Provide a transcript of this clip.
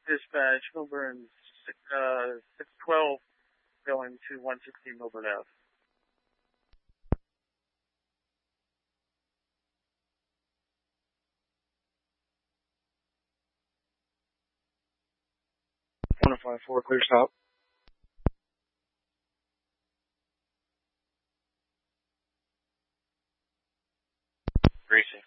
Dispatch, Milburn 612 going to 160 Milburn Ave. One 54, clear stop. Racing